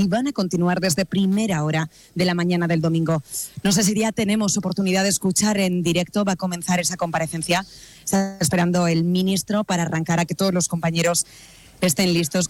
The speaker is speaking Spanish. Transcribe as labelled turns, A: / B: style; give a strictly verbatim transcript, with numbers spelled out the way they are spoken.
A: y van a continuar desde primera hora de la mañana del domingo. No sé si ya tenemos oportunidad de escuchar en directo, va a comenzar esa comparecencia. Está esperando el ministro para arrancar, a que todos los compañeros estén listos.